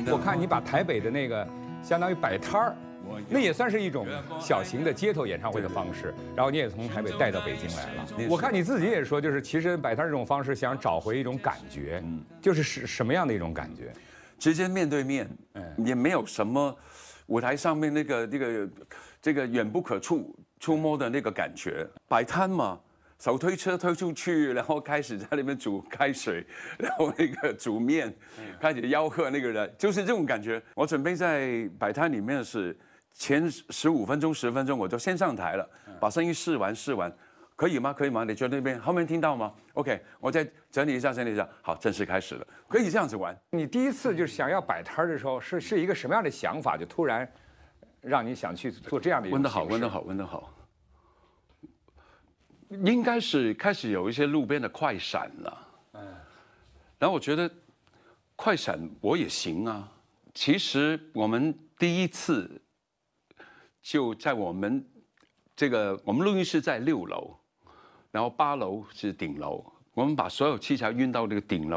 我看你把台北的那个相当于摆摊儿，那也算是一种小型的街头演唱会的方式。然后你也从台北带到北京来了。我看你自己也说，就是其实摆摊这种方式想找回一种感觉，就是什么样的一种感觉？ 直接面对面，也没有什么舞台上面这个远不可触摸的那个感觉。摆摊嘛，手推车推出去，然后开始在里面煮开水，然后那个煮面，开始吆喝那个人，就是这种感觉。我准备在摆摊里面是前15分钟、10分钟我就先上台了，把声音试完。可以吗？可以吗？你觉得那边后面听到吗 ？OK， 我再整理一下。好，正式开始了，可以这样子玩。 你第一次就是想要摆摊的时候，是一个什么样的想法？就突然让你想去做这样的一种形式？ 问得好。应该是开始有一些路边的快闪了。然后我觉得快闪我也行啊。其实我们第一次就在我们录音室在6楼。然后8楼是顶楼，我们把所有器材运到这个顶楼。